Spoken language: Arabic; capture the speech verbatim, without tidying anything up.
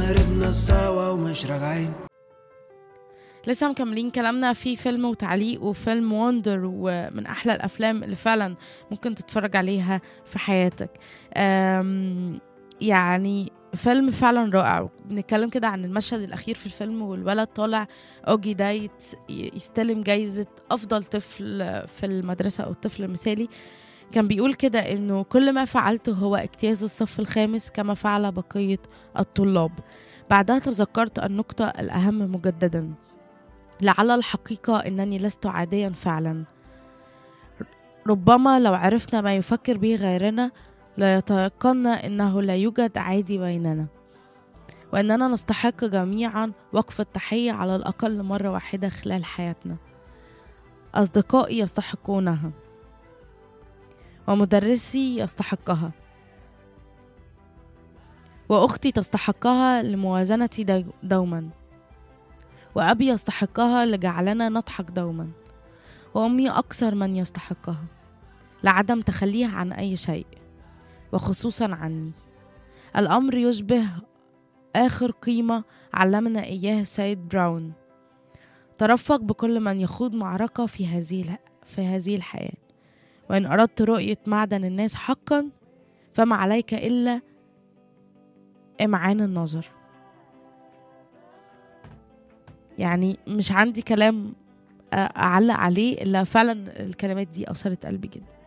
هربنا سوا ومش راجعين. لسه مكملين كلامنا في فيلم وتعليق وفيلم وندر، ومن أحلى الأفلام اللي فعلا ممكن تتفرج عليها في حياتك. يعني فيلم فعلا رائع. بنتكلم كده عن المشهد الأخير في الفيلم، والولد طالع أوجي دايت يستلم جايزة أفضل طفل في المدرسة أو الطفل المثالي. كان بيقول كده إنه كل ما فعلته هو اجتياز الصف الخامس كما فعل بقية الطلاب. بعدها تذكرت النقطة الأهم مجددا: لعل الحقيقة أنني لست عاديا فعلا. ربما لو عرفنا ما يفكر به غيرنا ليتيقنا أنه لا يوجد عادي بيننا، وأننا نستحق جميعا وقف التحية على الأقل مرة واحدة خلال حياتنا. أصدقائي يستحقونها، ومدرسي يستحقها، وأختي تستحقها لموازنتي دوما، وأبي يستحقها لجعلنا نضحك دوما، وأمي أكثر من يستحقها لعدم تخليها عن أي شيء، وخصوصا عني. الأمر يشبه آخر قيمة علمنا إياه السيد براون: ترفق بكل من يخوض معركة في هذه في هذه الحياة، وإن أردت رؤية معدن الناس حقا فما عليك إلا إمعان النظر. يعني مش عندي كلام أعلق عليه إلا فعلا الكلمات دي أثرت قلبي جدا.